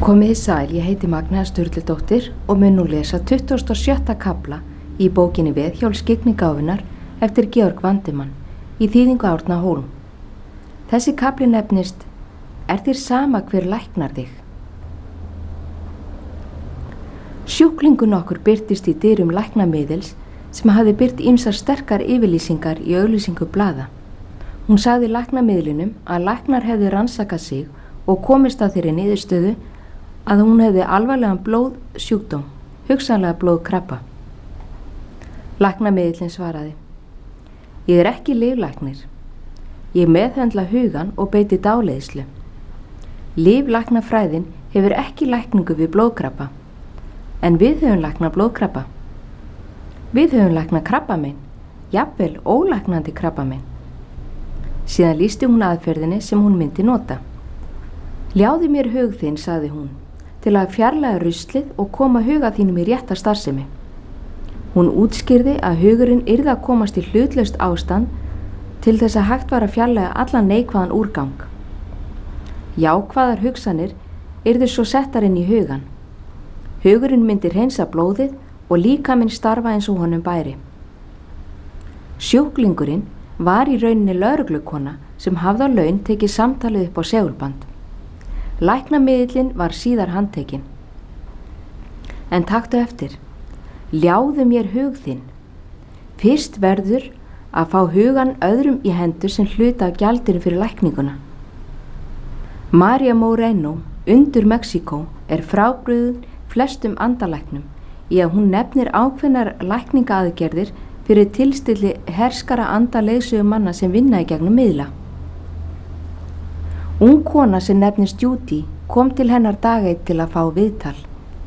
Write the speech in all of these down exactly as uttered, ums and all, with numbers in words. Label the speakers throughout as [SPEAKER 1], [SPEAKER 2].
[SPEAKER 1] Komiði sæl, ég heiti Magnea Sturludóttir og mun nú lesa tuttugasta og sjötta kafla í bókinni Veðhjól skyggnigáfunnar eftir Georg Vandemann í þýðingu Árna Hólm. Þessi kafli nefnist Er þér sama hver læknar þig? Sjúklingun okkur birtist í dyrum læknamiðils sem hafði byrt ýmsar sterkar yfirlýsingar í auglýsingu blaða. Hún sagði læknamiðlinum að læknar hefðu rannsakað sig og komist að þeirri niðurstöðu að hún hefði alvarlegan blóðsjúkdóm, hugsanlega blóðkrabba. Læknamiðillinn svaraði: Ég er ekki lyflæknir. Ég meðhöndla hugan og beiti dáleiðslu. Lyflæknafræðin hefur ekki lækningu við blóðkrabba, en við höfum læknað blóðkrabba. Við höfum læknað krabbamein, jafnvel ólæknandi krabbamein. Síðan lýsti hún aðferðinni sem hún myndi nota. Ljáðu mér hug þinn, sagði hún, til að fjarlæga ruslið og koma huga þínum í rétta starfsemi. Hún útskýrði að hugurinn yrði að komast í hlutlaust ástand til þess að hægt var að fjarlæga allan neikvæðan úrgang. Jákvæðar hugsanir yrðu svo settar inn í hugan. Hugurinn myndi hreinsa blóðið og líkaminn starfa eins og honum bæri. Sjúklingurinn var í rauninni lögreglukona sem hafði á laun tekið samtalið upp á segulband. Læknamiðillinn var síðar handtekinn. En taktu eftir, ljáðu mér hug þinn. Fyrst verður að fá hugan öðrum í hendur sem hluta af gjaldinu fyrir lækninguna. María Moreno, undur Mexíkó, er frábrugðin flestum andalæknum í að hún nefnir ákveðnar lækningaaðgerðir fyrir tilstilli herskara andaleiðsögumanna sem vinna í gegnum miðla. Ung kona sem nefnist Judy kom til hennar dag einn til að fá viðtal.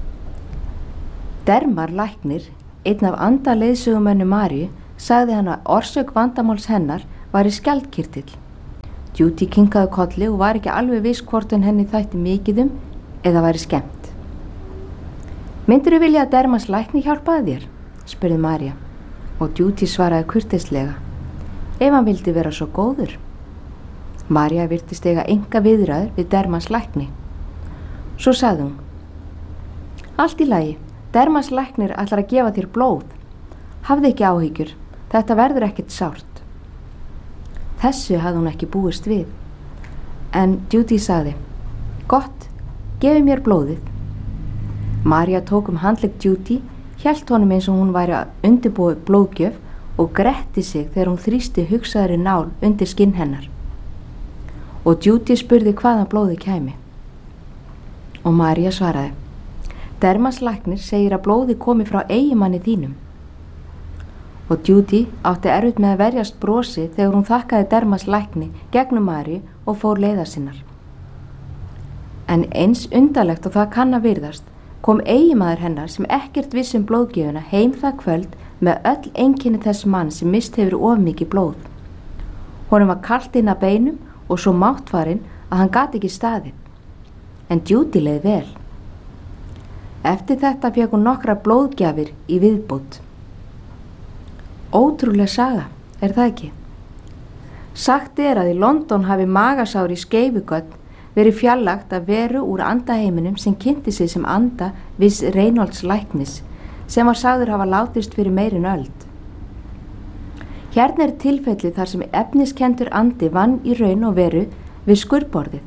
[SPEAKER 1] Dermar læknir, einn af andaleiðsögumönnum Maríu, sagði hann að orsök vandamáls hennar var í skjaldkirtill. Judy kinkaði kolli og var ekki alveg viss hvort en henni þætti mikið um eða væri skemmt. Myndirðu vilja að Dermas lækni hjálpaði þér? Spurði María og Judy svaraði kurteislega: Ef hann vildi vera svo góður. María virtist eiga enga viðræður við Dermas lækni. Svo sagði hún: Allt í lagi, Dermas læknir ætlar að gefa þér blóð. Hafðu ekki áhyggjur, þetta verður ekkert sárt. Þessu hafði hún ekki búist við. En Judy sagði: Gott, gefi mér blóðið. María tók um handlegg Judy, hélt honum eins og hún væri að undirbúa blóðgjöf og gretti sig þegar hún þrýsti hugsaðri nál undir skinn hennar. Og Judy spurði hvaðan blóðið kæmi. Og María svaraði: Dermas læknir segir að blóðið komi frá eiginmanni þínum. Og Judy átti erfitt með að verjast brosi þegar hún þakkaði Dermas lækni gegnum Maríu og fór leiðar sinnar. En eins undarlegt og það kann að virðast, kom eiginmaður hennar sem ekkert viss um blóðgjöfuna heim það kvöld með öll einkenni þess mann sem mist hefur of mikið blóð. Honum var kalt inn að beinum og svo máttfarinn að hann gat ekki staðið. En Judy leið vel. Eftir þetta fékk hún nokkra blóðgjafir í viðbót. Ótrúleg saga, er það ekki? Sagt er að í London hafi magasár í Skeifugötn verið fjarlægt af veru úr andaheiminum sem kynnti sig sem anda viss Reynolds læknis sem var sagður hafa látist fyrir meirin öld. Hérna er tilfelli þar sem efniskendur andi vann í raun og veru við skurðborðið.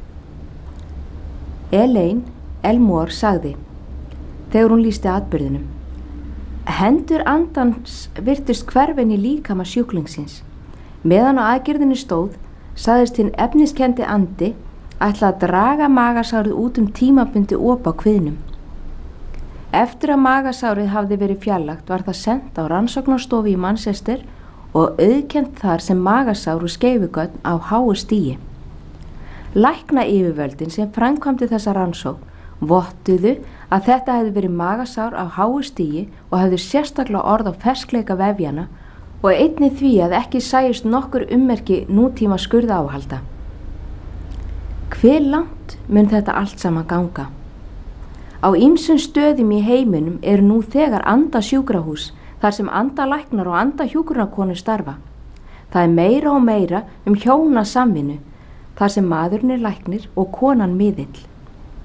[SPEAKER 1] Elaine Elmore sagði, þegar hún lýsti atburðinum: Hendur andans virtust hverfin í líkama sjúklingsins. Meðan á aðgerðinni stóð, sagðist hinn efniskendi andi ætla að draga magasárið út um tímabundi op á kviðnum. Eftir að magasárið hafði verið fjarlægt var það sent á rannsóknarstofu í Manchester og auðkennt þar sem magasár úr Skeifugötn á háu stigi. Lækna yfirvöldin sem framkvæmdi þessa rannsókn vottuðu að þetta hefði verið magasár á háu stigi og hefði sérstaklega orð á ferskleika vefjana og einnig því að ekki sæjust nokkur ummerki nútíma skurða áhalda. Hve langt mun þetta allt saman ganga? Á ýmsum stöðum í heiminum eru nú þegar andasjúkrahús þar sem andalæknar og andahjúkrunarkonur starfa. Það er meira og meira um hjóna samvinnu þar sem maðurinn er læknir og konan miðill.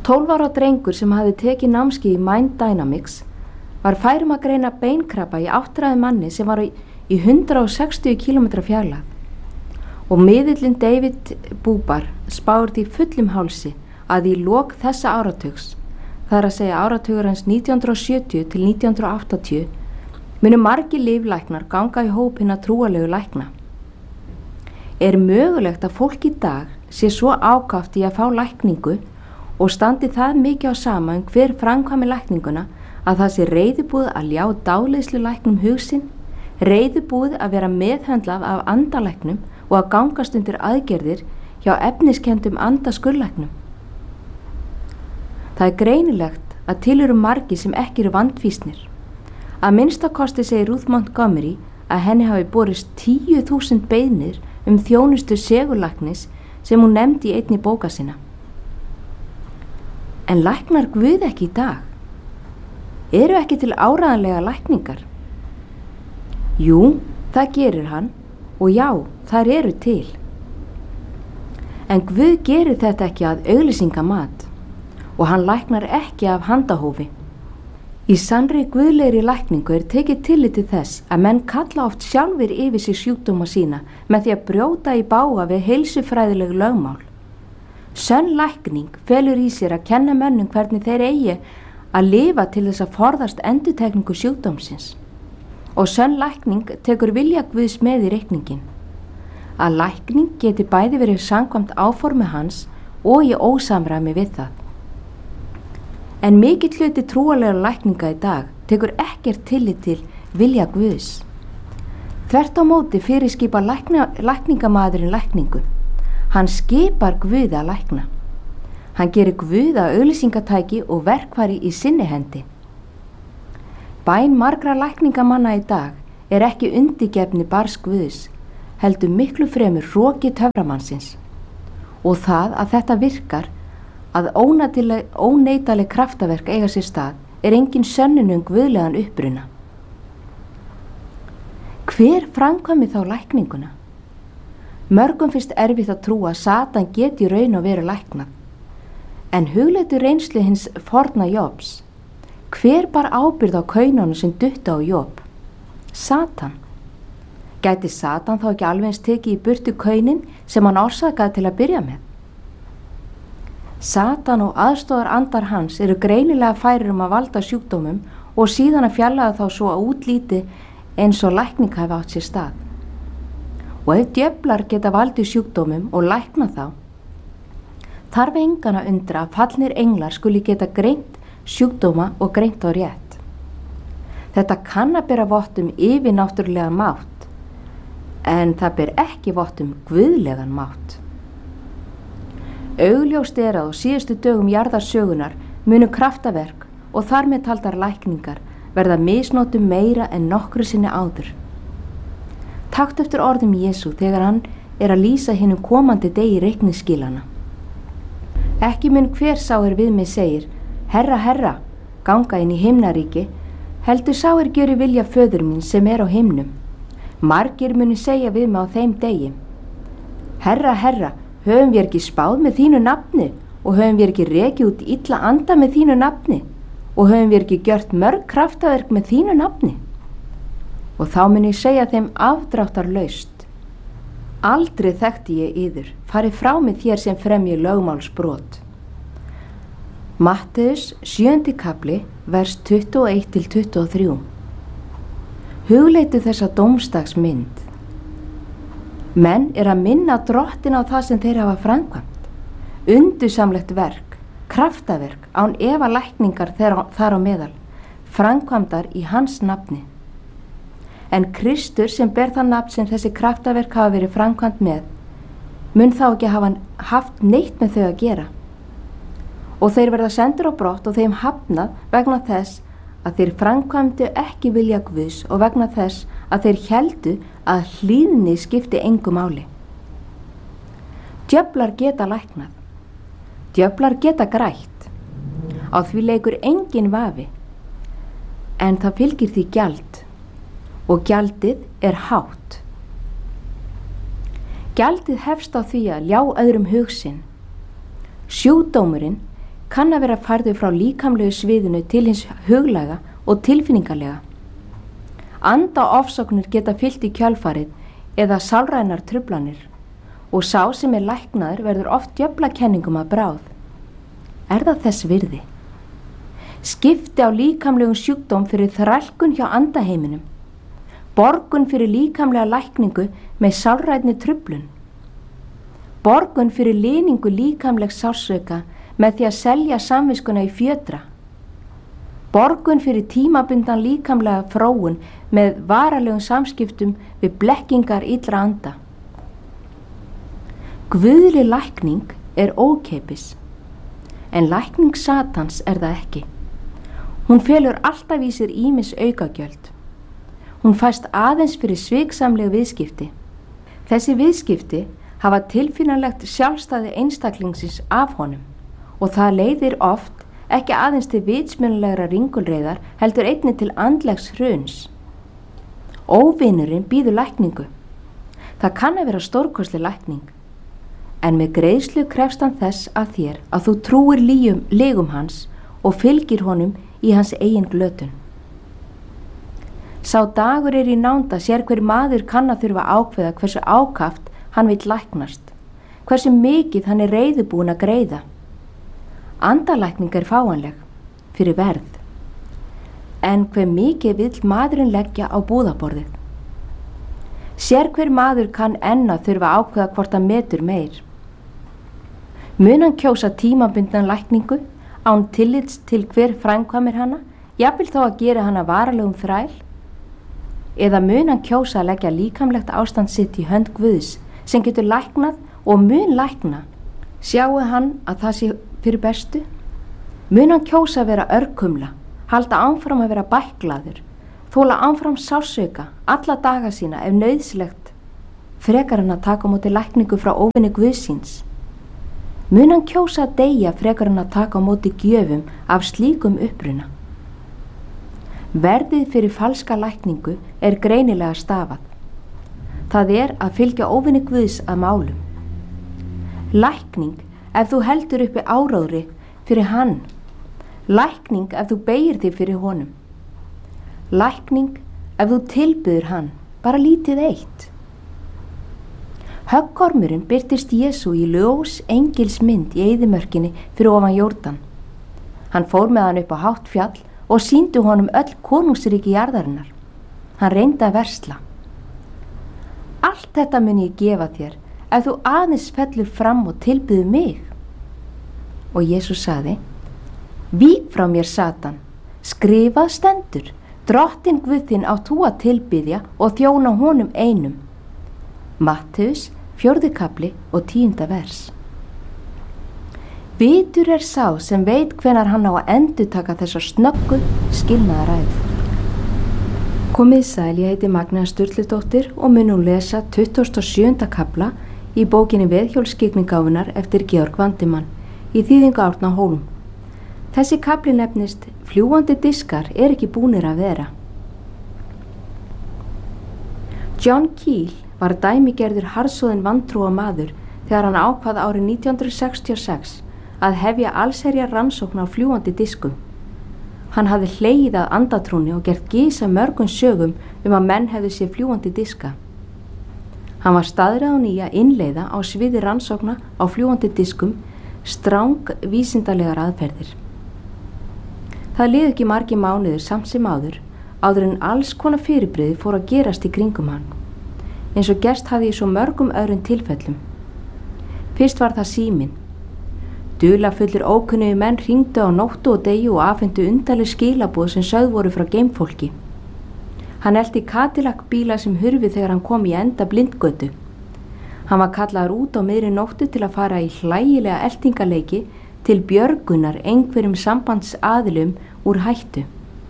[SPEAKER 1] tólf ára drengur sem hafði tekið námskeið í Mind Dynamics var færum að greina beinkrabba í áttræði manni sem var í hundrað sextíu kílómetra fjarlægð. Og miðillinn David Bubar spáir því fullum hálsi að í lok þessa áratugs, það er að segja áratugur hans nítján hundruð sjötíu til nítján hundruð áttatíu, munu margir líflæknar ganga í hóp hinna trúarlegu lækna. Er mögulegt að fólk í dag sé svo ákaft í að fá lækningu og standi það mikið á sama um hver framkvæmi lækninguna að það sé reiðubúið að ljá dáleiðslu læknum hugsin, reiðubúið að vera meðhöndlað af andalæknum og að gangast undir aðgerðir hjá efniskendum andaskurlæknum. Það er greinilegt að til eru margir sem ekki eru vandfýsnir. Að minnstakosti segir Ruth Montgomery að henni hafi borist tíu þúsund beiðnir um þjónustu segullæknis sem hún nefndi í einni bóka sinna. En læknar Guð ekki í dag? Eru ekki til áreiðanlega lækningar? Jú, það gerir hann og já, þær eru til. En Guð gerir þetta ekki að auglýsingamat og hann læknar ekki af handahófi. Í sannri guðlegri lækningu er tekið tillit til þess að menn kalla oft sjálfir yfir sig sjúkdóma sína með því að brjóta í bága við heilsufræðileg lögmál. Sönn lækning felur í sér að kenna mönnum hvernig þeir eigi að lifa til þess að forðast endurtekningu sjúkdómsins. Og sönn lækning tekur vilja Guðs með í reikningin. Að lækning geti bæði verið samkvæmt áformi hans og í ósamræmi við það. En mikill hluti trúarlegra lækninga í dag tekur ekkert tillit til vilja Guðs. Þvert á móti fyrirskipar lækna, lækningamaðurinn lækningu. Hann skipar Guð að lækna. Hann gerir Guð að auglýsingatæki og verkfæri í sinni hendi. Bæn margra lækningamanna í dag er ekki undirgefni barns Guðs, heldur miklu fremur hroki töframannsins. Og það að þetta virkar, að óneitanleg kraftaverk eiga sér stað, er engin sönnun um guðlegan uppruna. Hver framkvæmir þá lækninguna? Mörgum finnst erfitt að trúa að Satan geti raun og veru læknað. En hugleitu reynslu hins forna Jobs. Hver bar ábyrgð á kaununum sem duttu á Job? Satan. Gæti Satan þá ekki alveg eins tekið í burtu kaunin sem hann orsakaði til að byrja með? Satan og aðstoðar andar hans eru greinilega færir um að valda sjúkdómum og síðan að fjarlæga þá svo að útlíti eins og lækning hafi átt sér stað. Og ef djöflar geta valdið sjúkdómum og lækna þá, þarf engan að undra að fallnir englar skuli geta greint sjúkdóma og greint á rétt. Þetta kann að bera vott um yfirnáttúrulegan mátt, en það ber ekki vott um guðlegan mátt. Augljóst er að á síðustu dögum jarðarsögunar munu kraftaverk og þar með taldar lækningar verða misnotum meira en nokkru sinni áður. Takt eftir orðum Jesú þegar hann er að lýsa hinum komandi degi reikningsskilana. Ekki mun hver sá er við mig segir, Herra, Herra, ganga inn í himnaríki, heldur sá er gjöri vilja föður mín sem er á himnum. Margir munu segja við mig á þeim degi, Herra, Herra, höfum við ekki spáð með þínu nafni og höfum við ekki rekið út illa anda með þínu nafni og höfum við ekki gjört mörg kraftaverk með þínu nafni? Og þá mun ég segja þeim afdráttarlaust, aldrei þekkti ég yður, farið frá mig þér sem fremji lögmálsbrot. Matteus sjöundi kafli, vers tuttugu og eitt til tuttugu og þrjú. Hugleitu þessa dómstagsmynd. Menn er að minna drottin á það sem þeir hafa framkvæmt. Undursamlegt verk, kraftaverk, án efa lækningar þar á meðal, framkvæmdar í hans nafni. En Kristur sem ber það nafn sem þessi kraftaverk hafa verið framkvæmt með, mun þá ekki hafa haft neitt með þau að gera. Og þeir verða sendur á brott og þeim hafnað vegna þess að þeir framkvæmdu ekki vilja Guðs og vegna þess að þeir héldu að hlýðni skipti engu máli. Djöflar geta læknað. Djöflar geta grætt. Á því leikur engin vafi. En það fylgir því gjald og gjaldið er hátt. Gjaldið hefst á því að ljá öðrum hug sinn. Sjúkdómurinn kann að vera færður frá líkamlegu sviðinu til hins huglæga og tilfinningalega. Andaofsóknir geta fylgt í kjölfarið eða sálrænar truflanir og sá sem er læknaður verður oft djöflakenningum að bráð. Er það þess virði? Skipti á líkamlegum sjúkdóm fyrir þrælkun hjá andaheiminum, borgun fyrir líkamlega lækningu með sálrænni truflun, borgun fyrir lýningu líkamlegs sársauka með því að selja samviskuna í fjötra, borgun fyrir tímabundan líkamlega fróun með varalegum samskiptum við blekkingar illra anda. Guðleg lækning er ókeypis, en lækning Satans er það ekki. Hún felur alltaf í sér ýmis aukagjöld. Hún fæst aðeins fyrir sviksamleg viðskipti. Þessi viðskipti hafa tilfinnanlegt sjálfstæði einstaklingsins af honum og það leiðir oft ekki aðeins til vitsmunalegrar ringulreiðar heldur einnig til andlegs hruns. Óvinurinn býður lækningu. Það kann að vera stórkostleg lækning, en með greiðslu krefst hann þess að þér að þú trúir líum, legum hans og fylgir honum í hans eigin glötun. Sá dagur er í nánda sér hver maður kann að þurfa að ákveða hversu ákaft hann vill læknast, hversu mikið hann er reiðubúin að greiða. Andalækning er fáanleg, fyrir verð, en hver mikið vill maðurinn leggja á búðaborðið. Sér hver maður kann enn að þurfa að ákveða hvort hann metur meir. Mun hann kjósa tímabundna lækningu án tillits til hver framkvæmir hana, jafnvel þó að gera hana varalegum þræl, eða mun hann kjósa að leggja líkamlegt ástand sitt í hönd Guðs sem getur læknað og mun lækna. Sjáu hann að það sé fyrir bestu? Mun hann kjósa að vera örkumla, halda áfram að vera bæklaður, þóla áfram sársauka alla daga sína ef nauðsynlegt, frekar hann að taka á móti lækningu frá óvinni Guðsins? Mun hann kjósa að deyja frekar hann að taka á móti gjöfum af slíkum uppruna? Verðið fyrir falska lækningu er greinilega stafað. Það er að fylgja óvinni Guðs að málum. Lækning ef þú heldur uppi áróðri fyrir hann. Lækning ef þú beygir þig fyrir honum. Lækning ef þú tilbyður hann, bara lítið eitt. Höggormurinn birtist Jesú í ljós engils mynd í eyðimörkinni fyrir ofan Jórdan. Hann fór með hann upp á hátt fjall og sýndi honum öll konungsríki jarðarinnar. Hann reyndi að versla. Allt þetta mun ég gefa þér ef þú aðeins fellur fram og tilbyður mig. Og Jesús sagði, vík frá mér Satan, skrifað stendur, drottinn Guð þinn átt þú að tilbyðja og þjóna honum einum. Mattheus, fjórði kafli og tíunda vers. Vitur er sá sem veit hvenar hann á að endurtaka þessa snöggu skilnaðaræðu. Komið sæl, ég heiti Magnea Sturludóttir og mun nú lesa tuttugasta og sjöunda kafla í bókinni Veðhjólskyggningáfunnar eftir Georg Vandimann í þýðingu Árna Hólm. Þessi kafli nefnist Fljúgandi diskar er ekki búnir að vera. John Keel var dæmigerður harðsoðinn vantrúa maður þegar hann ákvað árið nítján hundruð sextíu og sex að hefja allsherja rannsókn á fljúgandi diskum. Hann hafði hlegið að andatrúni og gert gys að mörgum sögum um að menn hefðu séð fljúgandi diska. Hann var staðráðinn í að innleiða á sviði rannsókna á fljúgandi diskum stráng vísindalegar aðferðir. Það liðu ekki margir mánuðir samt sem áður, áður en alls konar fyrirbrigði fór að gerast í kringum hann, eins og gerst hafði í svo mörgum öðrum tilfellum. Fyrst var það síminn. Dularfullir ókunnugi menn hringdu á nóttu og degi og afhentu undarleg skilaboð sem sögð voru frá geimfólki. Hann elti Cadillac bíla sem hurfi þegar hann kom í enda blindgötu. Hann var kallaður út á miðri nóttu til að fara í hlægilega eltingaleiki til björgunar einhverjum sambandsaðilum úr hættu.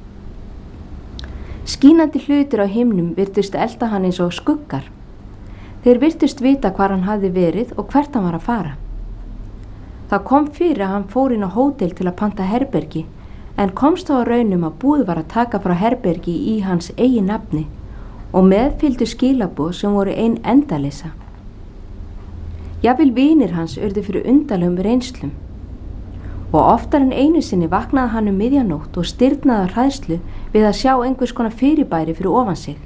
[SPEAKER 1] Skínandi hlutir á himnum virtust elta hann eins og skuggar. Þeir virtust vita hvar hann hafði verið og hvert hann var að fara. Það kom fyrir að hann fór inn á hótel til að panta herbergi, en komst þá á raunum að búið var að taka frá herbergi í hans eigin nafni og meðfylgdu skilaboð sem voru ein endaleysa. Jafnvel vinir hans urðu fyrir undarlegum reynslum. og oftar en einu sinni vaknaði hann um miðjanótt og stirðnaði af hræðslu við að sjá einhvers konar fyrirbæri fyrir ofan sig.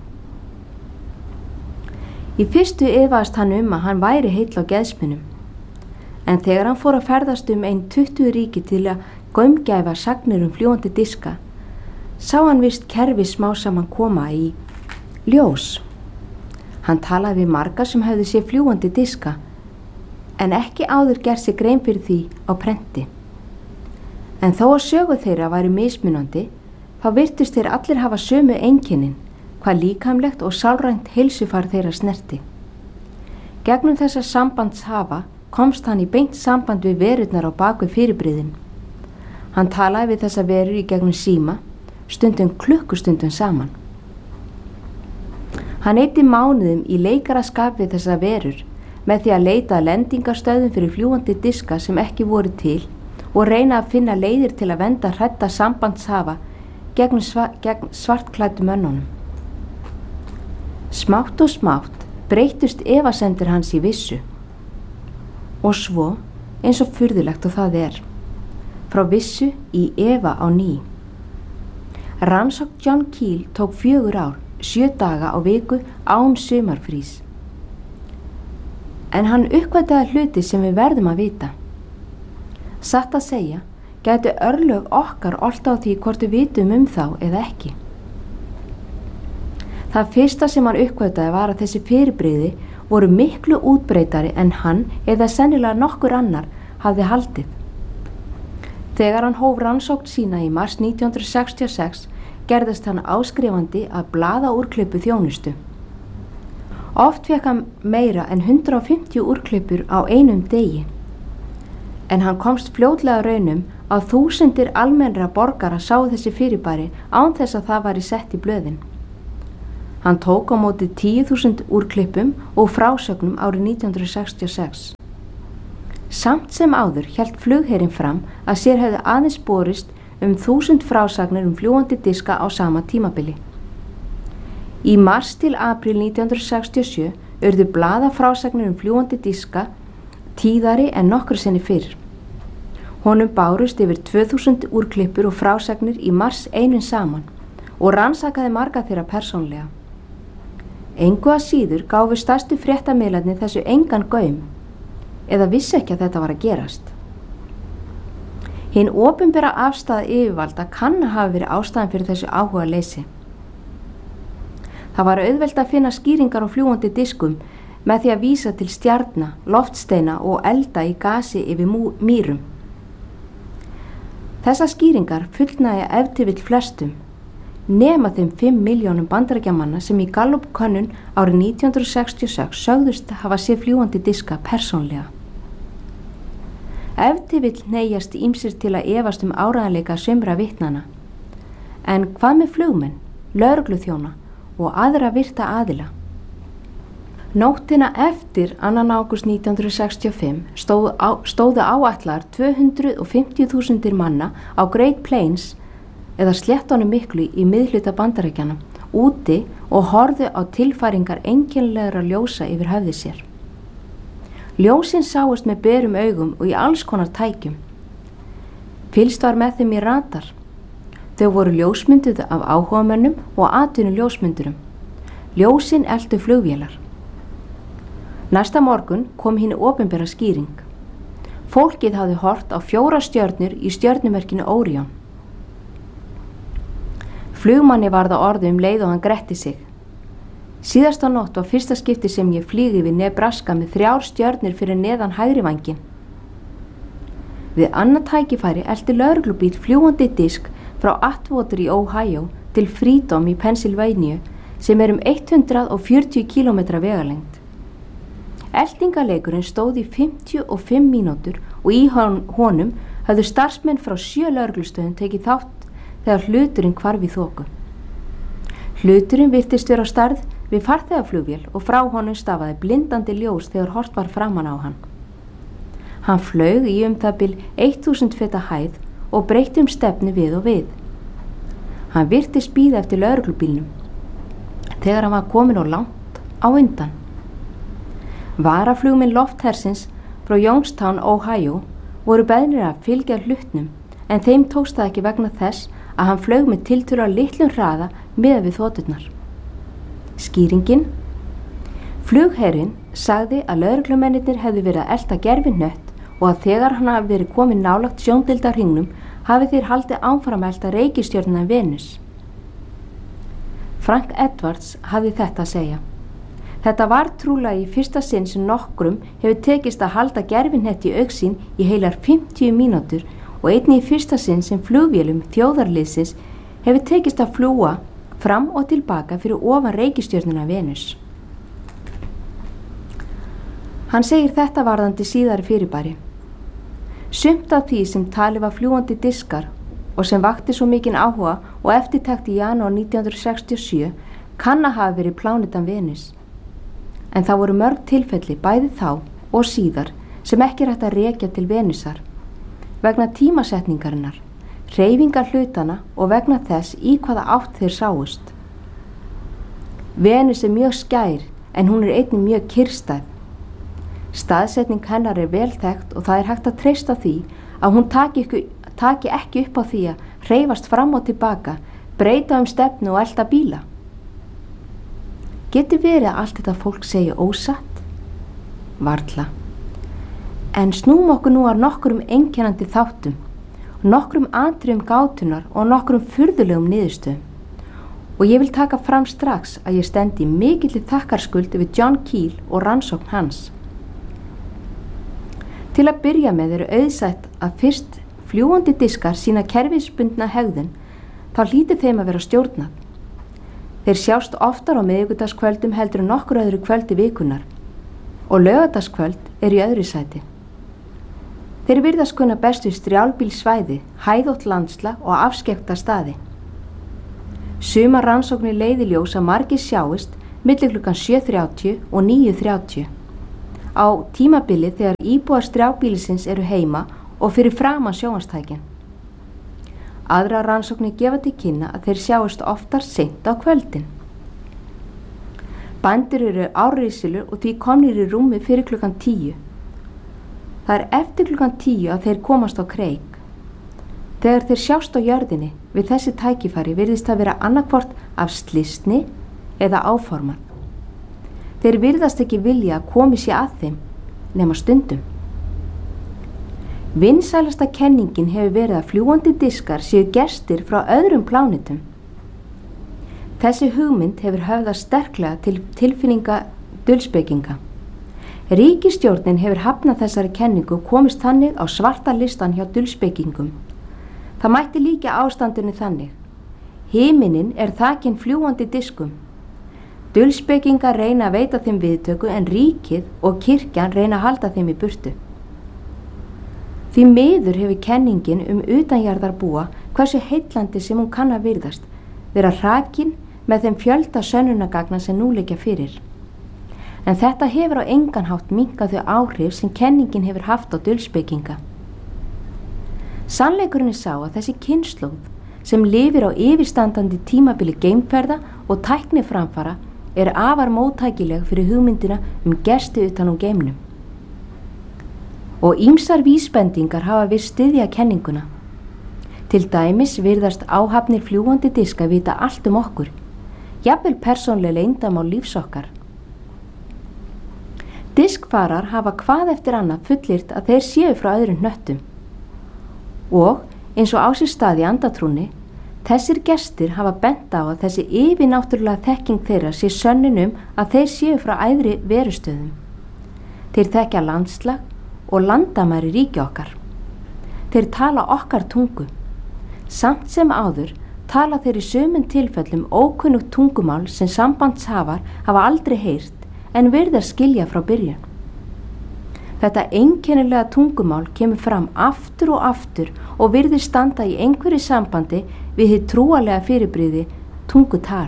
[SPEAKER 1] Í fyrstu efaðist hann um að hann væri heill á geðsmunum, en þegar hann fór að ferðast um ein tuttugu ríki til að gaumgæfa sagnir um fljúgandi diska, sá hann vist kerfi smá saman koma í ljós. Hann talaði við marga sem hefði séð fljúgandi diska, en ekki áður gerð sig grein fyrir því á prenti. En þó að sögu þeirra væri mismunandi, þá virtust þeir allir hafa sömu einkennin, hvað líkamlegt og sálrænt heilsufar þeirra snerti. Gegnum þessa sambandshafa komst hann í beint samband við verurnar á bak við fyrirbrigðin. Hann talaði við þessa verur í gegnum síma, stundum klukkustundum saman. Hann eyddi mánuðum í leikaraskap við þessa verur með því að leita að lendingarstöðum fyrir fljúgandi diska sem ekki voru til og reyna að finna leiðir til að venda hrædda sambandshafa gegn, sva, gegn svartklæddu mönnunum. Smátt og smátt breyttust efasemdir hans í vissu og svo, eins og furðulegt og það er, frá vissu í efa á ný. Rannsókn John Keel tók fjögur ár, sjö daga á viku án sumarfrís. En hann uppgötvaði hluti sem við verðum að vita. Satt að segja, gætu örlög okkar ollt á því hvort við vitum um þá eða ekki. Það fyrsta sem hann uppgötvaði var að þessi fyrirbrigði voru miklu útbreytari en hann eða sennilega nokkur annar hafði haldið. Þegar hann hóf rannsókn sína í mars nítján hundruð sextíu og sex gerðist hann áskrifandi að blaðaúrklippu þjónustu. Oft fékk hann meira en hundrað og fimmtíu úrklippur á einum degi, en hann komst fljótlega raunum að þúsundir almennra borgara sáu þessi fyrirbæri án þess að það væri sett í blöðin. Hann tók á móti tíu þúsund úrklippum og frásögnum árið nítján hundruð sextíu og sex. Samt sem áður hélt flugherinn fram að sér hefði aðeins borist um þúsund frásagnir um fljúgandi diska á sama tímabili. Í mars til apríl nítján hundruð sextíu og sjö urðu blaðafrásagnir um fljúgandi diska tíðari en nokkru sinni fyrr. Honum bárust yfir tvö þúsund úrklippur og frásagnir í mars einum saman og rannsakaði marga þeirra persónlega. Engu að síður gáfu stærstu fréttamiðlarnir þessu engan gaum eða vissi ekki að þetta var að gerast. Hinn opinbera afstaða yfirvalda kann að hafa verið ástæðan fyrir þessu áhuga leysi. Það var auðvelt að finna skýringar á fljúgandi diskum með því að vísa til stjarna, loftsteina og elda í gasi yfir mýrum. Þessar skýringar fullnægja ef til vill flestum, nema þeim fimm milljónum bandaríkjamanna sem í Gallup-könnun árið nítján hundruð sextíu og sex sögðust hafa séð fljúgandi diska persónlega. Ef til vill hneigjast ýmsir til að efast um áreiðanleika sumra vitnanna, en hvað með flugmenn, lögregluþjóna og aðra virta aðila? Nóttina eftir annan ágúst nítján hundruð sextíu og fimm stóðu, á, stóðu áætlar tvö hundruð og fimmtíu þúsundir manna á Great Plains eða sléttunum miklu í miðhluta Bandaríkjanna úti og horfðu á tilfæringar einkennilegra ljósa yfir höfði sér. Ljósin sáust með berum augum og í alls konar tækjum. Fylgst var með þeim í radar. Þau voru ljósmynduð af áhugamönnum og atvinnu ljósmyndurum. Ljósin eltu flugvélar. Næsta morgun kom hinn opinbera skýring. Fólkið hafði hort á fjóra stjörnur í stjörnumerkinu Orion. Flugmanni varð að orði um leið og hann gretti sig. Síðasta nótt var fyrsta skipti sem ég flýgi við Nebraska með þrjár stjörnur fyrir neðan hægri vænginn. Við annað tækifæri elti lögreglubíll fljúgandi disk frá Atwater í Ohio til Freedom í Pennsylvania sem er um hundrað og fjörutíu kílómetra vegalengd. Eltingaleikurinn stóð í fimmtíu og fimm mínútur og í honum höfðu starfsmenn frá sjö lögreglustöðum tekið þátt þegar hluturinn hvarf í þoku. Hluturinn virtist vera á stærð við farþegaflugvél og frá honum stafaði blindandi ljós þegar hort var framan á hann. Hann flaug í um það bil þúsund feta hæð og breytti um stefnu við og við. Hann virtist bíða eftir lögreglubílnum þegar hann var kominn og langt á undan. Varaflugmenn lofthersins frá Youngstown, Ohio voru beðnir að fylgja hlutnum en þeim tókst það ekki vegna þess að hann flaug með tiltölulega litlum hraða miðað við þoturnar. Skýringin: Flugherinn sagði að lögreglumennirnir hefðu verið að elta gervihnött og að þegar hann hafi verið kominn nálægt sjóndeildarhringnum hafi þeir haldið áfram að elta reikistjörnuna Venus. Frank Edwards hafði þetta að segja: Þetta var trúlega í fyrsta sinn sem nokkrum hefur tekist að halda gervihnett í augsýn í heilar fimmtíu mínútur og einnig í fyrsta sinn sem flugvélum þjóðarliðsins hefur tekist að fljúga fram og tilbaka fyrir ofan reikistjörnuna Venus. Hann segir þetta varðandi síðari fyrirbæri: Sumt af því sem talið var fljúgandi diskar og sem vakti svo mikinn áhuga og eftirtekt í janúar nítján hundruð sextíu og sjö kann að hafa verið plánetan Venus. En það voru mörg tilfelli bæði þá og síðar sem ekki er hægt að rekja til Venusar vegna tímasetningarinnar, hreyfingar hlutana og vegna þess í hvaða átt þeir sáust. Venus er mjög skær en hún er einnig mjög kyrrstæð. Staðsetning hennar er vel þekkt og það er hægt að treysta því að hún taki ekki, taki ekki upp á því að hreyfast fram og tilbaka, breyta um stefnu og elta bíla. Getur verið að allt þetta fólk segja ósatt? Varla. En snúum okkur nú að nokkrum einkennandi þáttum, nokkrum atriðum gátunar og nokkrum furðulegum niðurstöðum. Og ég vil taka fram strax að ég stendi mikilli þakkarskuld yfir John Keel og rannsókn hans. Til að byrja með eru auðsætt að fyrst fljúgandi diskar sína kerfisbundna hegðun, þá hlýtur þeim að vera stjórnað. Þeir sjást oftar á miðvikudagskvöldum heldur en nokkur öðru kvöldi vikunar og laugardagskvöld er í öðru sæti. Þeir virðast kunna best við strjálbílsvæði, hæðótt landslag og afskekkta staði. Sumar rannsóknir leiða í ljós að margir sjáist milli klukkan sjö þrjátíu og níu þrjátíu á tímabili þegar íbúar strjálbílisins eru heima og fyrir framan sjónvarpstækin. Aðra rannsóknir gefa til kynna að þeir sjáist oftar seint á kvöldin. Bændur eru árrisulur og því komnir í rúmi fyrir klukkan tíu. Það er eftir klukkan tíu að þeir komast á kreik. Þegar þeir sjást á jörðinni við þessi tækifæri virðist það vera annarkvort af slysni eða áformað. Þeir virðast ekki vilja að komi sér að þeim nema stundum. Vinsælasta kenningin hefur verið að fljúgandi diskar séu gestir frá öðrum plánetum. Þessi hugmynd hefur höfðað sterklega til tilfinninga dulspekinga. Ríkisstjórnin hefur hafnað þessari kenningu og komist þannig á svarta listan hjá dulspekingum. Það mætti líka ástandinu þannig: Himinin er þakinn fljúgandi diskum. Dulspekingar reyna að veita þeim viðtöku en ríkið og kirkjan reyna að halda þeim í burtu. Því miður hefur kenningin um utanjarðarbúa, hversu heillandi sem hún kann að virðast, vera hrakin með þeim fjölda sönnunargagna sem nú liggja fyrir. En þetta hefur á engan hátt minnkað þau áhrif sem kenningin hefur haft á dulspekinga. Sannleikurinn er sá að þessi kynslóð sem lifir á yfirstandandi tímabili geimferða og tækniframfara er afar móttækileg fyrir hugmyndina um gesti utan úr geimnum. Og ýmsar vísbendingar hafa virst styðja kenninguna. Til dæmis virðast áhafnir fljúgandi diska vita allt um okkur, jafnvel persónlega leyndamál lífs okkar. Diskfarar hafa hvað eftir annað fullyrt að þeir séu frá öðrum hnöttum. Og eins og á sér stað í andatrúnni, þessir gestir hafa bent á að þessi yfirnáttúrulega þekking þeirra sé sönnun um að þeir séu frá æðri verustöðum. Þeir þekkja landslag og landamæri ríki okkar. Þeir tala okkar tungu. Samt sem áður tala þeir í sumum tilfellum ókunnugt tungumál sem sambandshafar hafa aldrei heyrt en virðast skilja frá byrjun. Þetta einkennilega tungumál kemur fram aftur og aftur og virðist standa í einhverju sambandi við hið trúarlega fyrirbrigði tungutal.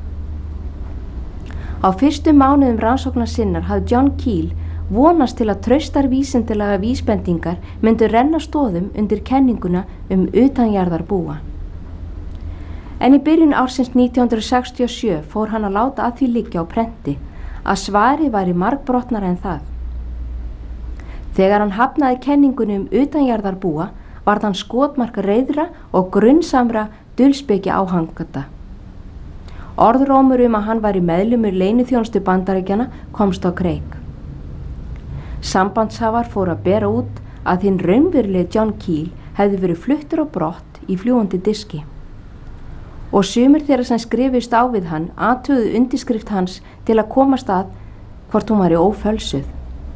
[SPEAKER 1] Á fyrstu mánuðum rannsóknar sinnar hafði John Keel vonast til að traustar vísindalega vísbendingar myndu renna stoðum undir kenninguna um utanjarðarbúa. En í byrjun ársins nítján hundruð sextíu og sjö fór hann að láta að því liggja á prenti að svarið væri margbrotnara en það. Þegar hann hafnaði kenningunni um utanjarðarbúa varð hann skotmark reiðra og grunnsamra dulspeki áhanganda. Orðrómur um að hann væri meðlimur leyniþjónustu Bandaríkjanna komst á kreik. Sambandshafar fóru að bera út að hinn raunverulegi John Keel hefði verið fluttur á brott í fljúgandi diski. Og sumir þeirra sem skrifist á við hann athuguðu undirskrift hans til að komast að hvort hún væri ófölsuð.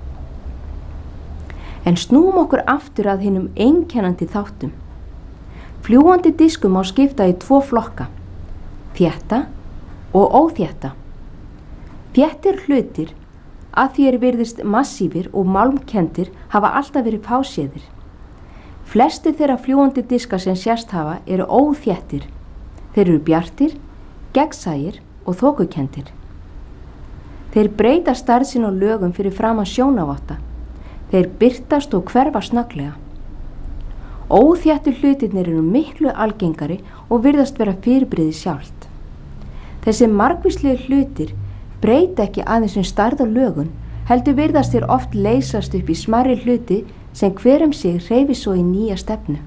[SPEAKER 1] En snúum okkur aftur að hinum einkennandi þáttum. Fljúgandi diskum má skipta í tvo flokka, þétta og óþétta. Þéttir hlutir, að því er virðist massífir og málmkenndir, hafa alltaf verið fáséðir. Flesti þeirra fljúgandi diska sem sést hafa eru óþéttir. Þeir eru bjartir, gegnsæir og þokukenndir. Þeir breyta stærð sín á lögum fyrir framan sjónavotta. Þeir birtast og hverfa snögglega. Óþéttu hlutirnir eru miklu algengari og virðast vera fyrirbrigði sjálft. Þessi margvíslegu hlutir breyta ekki aðeins um stærð og lögun, heldur virðast þeir oft leysast upp í smærri hluti sem hver um sig hreyfi svo í nýja stefnu.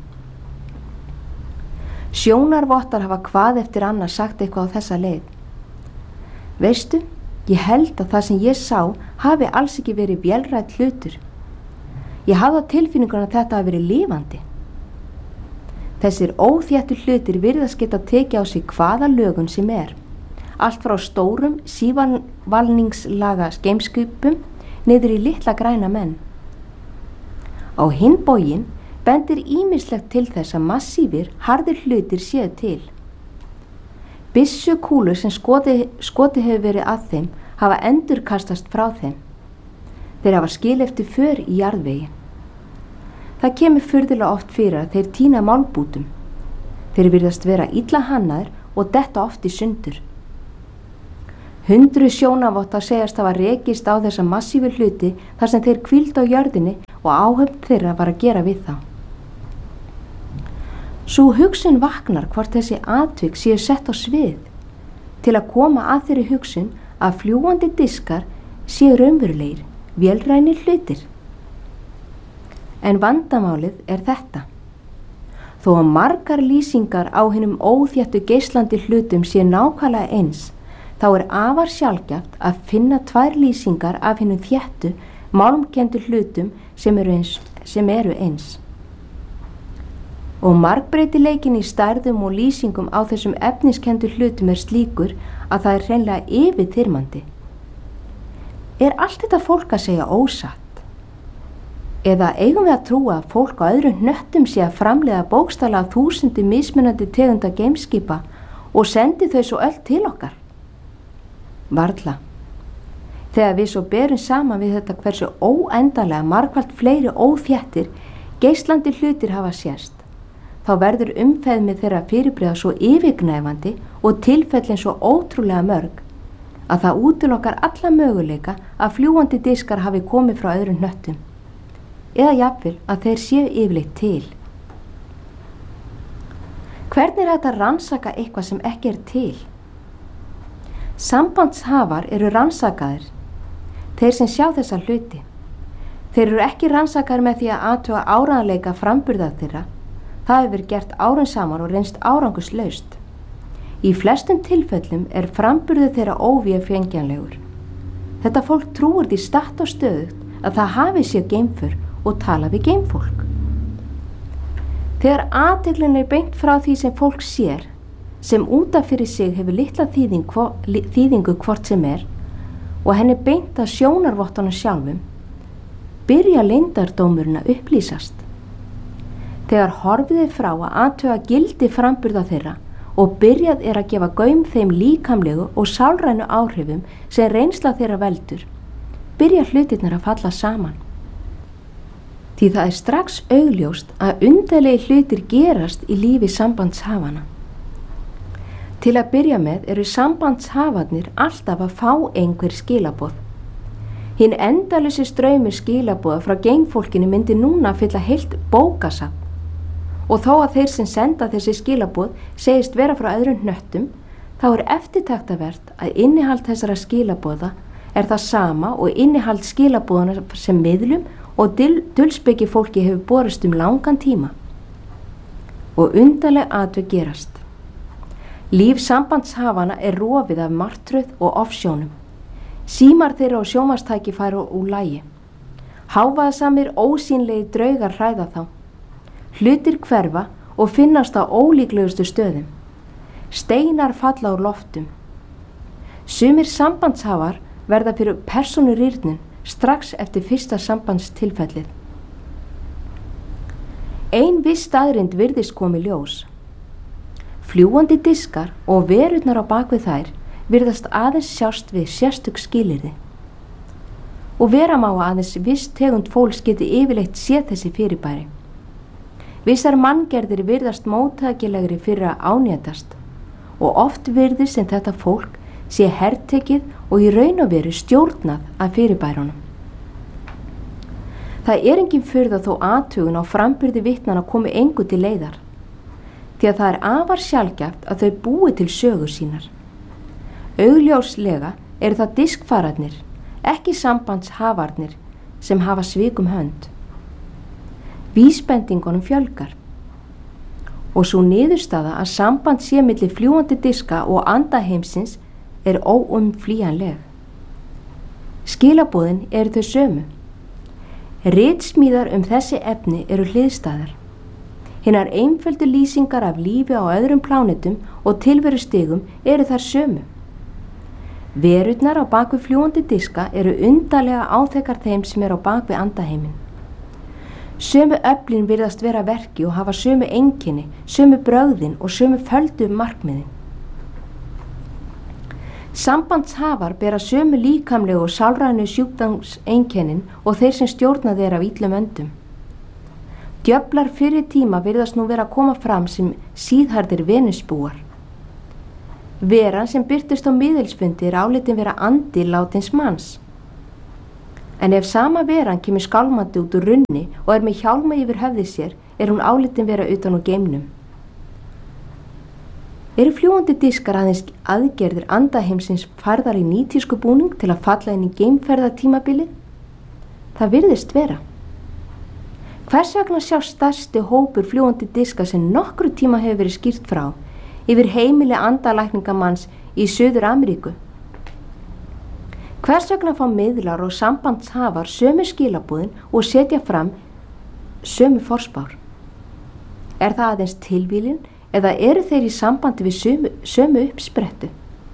[SPEAKER 1] Sjónarvottar hafa hvað eftir annað sagt eitthvað á þessa leið. Veistu, ég held að það sem ég sá hafi alls ekki verið vélrænt hlutur. Ég hafði á tilfinningunni að þetta hafi verið lifandi. Þessir óþéttu hlutir virðast geta tekið á sig hvaða lögun sem er, allt frá stórum sívalningslaga geimskipum niður í litla græna menn. Á hinn bóginn bendir ýmislegt til þess að massífir, harðir hlutir séu til. Byssukúlur sem skoti, skoti hefur verið að þeim hafa endurkastast frá þeim. Þeir hafa skil eftir för í jarðvegi. Það kemur furðulega oft fyrir að þeir týna málmbútum. Þeir virðast vera illa hannaðir og detta oft í sundur. Hundruð sjónavottar segjast hafa rekist á þessa massífu hluti þar sem þeir hvíldu á jörðinni og áhöfn þeirra var að gera við þá. Sú hugsun vaknar hvort þessi atvik séu sett á svið til að koma að þeirri hugsun að fljúgandi diskar séu raunverulegir, vélrænir hlutir. En vandamálið er þetta. Þó að margar lýsingar á hinum óþéttu geislandi hlutum séu nákvæmlega eins, þá er afar sjaldgæft að finna tvær lýsingar af hinum þéttu, málmkenndu hlutum sem eru eins. Sem eru eins. Og margbreytileikin í stærðum og lýsingum á þessum efniskendu hlutum er slíkur að það er hreinlega yfirþyrmandi. Er allt þetta fólk að segja ósatt? Eða eigum við að trúa að fólk á öðrum hnöttum sé að framleiða bókstaflega þúsundi mismunandi tegunda geimskipa og sendi þau svo öll til okkar? Varla. Þegar við svo berum saman við þetta hversu óendanlega margfalt fleiri óþéttir geislandi hlutir hafa sést, þá verður umfeðmi þeirra fyrirbrigða svo yfirgnæfandi og tilfellin svo ótrúlega mörg að það útilokar alla möguleika að fljúgandi diskar hafi komið frá öðrum hnöttum, eða jafnvel að þeir séu yfirleitt til. Hvernig er þetta að rannsaka eitthvað sem ekki er til? Sambandshafar eru rannsakaðir, þeir sem sjá þessa hluti. Þeir eru ekki rannsakaðir með því að athuga áreiðanleika framburða þeirra. Það hefur gert árum saman og reynst árangurslaust. Í flestum tilfellum er framburðu þeirra óvéfengjanlegur. Þetta fólk trúir því statt og stöðugt að það hafi sér geimför og tala við geimfólk. Þegar athyglin er beint frá því sem fólk sér, sem útaf fyrir sig hefur litla þýðing, þýðingu hvort sem er, og henni beint að sjónarvottunum sjálfum, byrja leyndardómurinn að upplýsast. Þegar horfið er frá að athuga gildi framburða þeirra og byrjað er að gefa gaum þeim líkamlegu og sálrænu áhrifum sem reynsla þeirra veldur, byrja hlutirnar að falla saman. Því það er strax augljóst að undarlegi hlutir gerast í lífi sambandshafana. Til að byrja með eru sambandshafarnir alltaf að fá einhver skilaboð. Hinn endalausi straumur skilaboða frá geimfólkinu myndi núna fylla heilt bókasafn. Og þó að þeir sem senda þessi skilaboð segist vera frá öðrum hnöttum, þá er eftirtaktavert að innihald þessara skilaboða er það sama og innihald skilaboðana sem miðlum og dulspeki fólki hefur borist um langan tíma. Og undarleg atvik gerast. Líf sambandshafana er rofið af martröð og ofsjónum. Símar þeirra og sjónvarpstæki færu úr lagi. Hávaðasamir ósýnlegi draugar hræða þá. Hlutir hverfa og finnast á ólíklegustu stöðum. Steinar falla úr loftum. Sumir sambandshafar verða fyrir persónurýrnun strax eftir fyrsta sambandstilfellið. Ein viss staðreynd virðist komið ljós. Fljúgandi diskar og verurnar á bakvið þær virðast aðeins sjást við sérstök skilyrði. Og vera má að aðeins viss tegund fólks geti yfirleitt séð þessi fyrirbæri. Vissar manngerðir virðast móttækilegri fyrir að ánýtast og oft virðist sem þetta fólk sé hertekið og í raun og veru stjórnað af fyrirbærunum. Það er engin furða þó athugun á framburði vitnanna komi engu til leiðar, því að það er afar sjaldgæft að þau búi til sögur sínar. Augljóslega eru það diskfararnir, ekki sambandshafarnir, sem hafa svikum hönd. Vísbendingunum fjölgar og svo niðurstaða að samband sé milli fljúgandi diska og andaheimsins er óumflýjanleg. Skilaboðin eru þau sömu. Ritsmíðar um þessi efni eru hliðstæðar. Hinar einföldu lýsingar af lífi á öðrum plánetum og tilverustigum eru þar sömu. Verurnar á bakvið fljúgandi diska eru undarlega áþekkar þeim sem er á bakvið andaheimin. Sömu öflin virðast vera verki og hafa sömu einkenni, sömu brögðin og sömu földu markmiðin. Sambandshafar bera sömu líkamlegu og sálrænu sjúkdómseinkennin og þeir sem stjórna þeir af illum öndum. Djöflar fyrri tíma virðast nú vera að koma fram sem síðharðir venusbúar. Veran sem birtist á miðilsfundi er álitin vera andi látins manns. En ef sama veran kemur skálmandi út úr runni og er með hjálma yfir höfði sér, er hún álitin vera utan úr geimnum. Eru fljúgandi diskar aðeins aðgerðir andaheimsins færðar í nýtísku búning til að falla inn í geimferðatímabilið? Það virðist vera. Hvers vegna sjá stærsti hópur fljúgandi diska sem nokkru tíma hefur verið skýrt frá yfir heimili andalækningamanns í Suður Ameríku? Hvers vegna fá miðlar og sambandshafar sömu skilabúðin og setja fram sömu forspár? Er það aðeins tilvílin eða eru þeir í sambandi við sömu, sömu uppsprettu?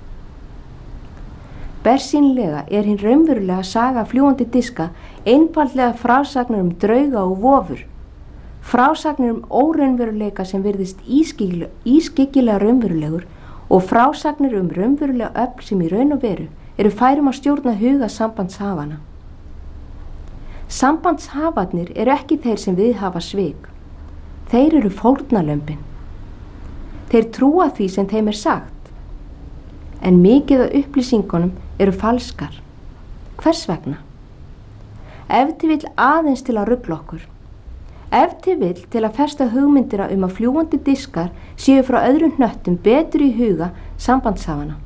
[SPEAKER 1] Bersýnilega er hinn raunverulega saga fljúgandi diska einfaldlega frásagnir um drauga og vofur, frásagnir um óraunveruleika sem virðist ískyggilega raunverulegur og frásagnir um raunverulega öfl sem í raun og veru eru færum að stjórna huga sambandshafana. Sambandshafarnir eru ekki þeir sem viðhafa svik. Þeir eru fórnarlömbin. Þeir trúa því sem þeim er sagt, en mikið af upplýsingunum eru falskar. Hvers vegna? Ef til vill aðeins til að rugla okkur. Ef til vill til að festa hugmyndina um að fljúgandi diskar séu frá öðrum hnöttum betur í huga sambandshafana.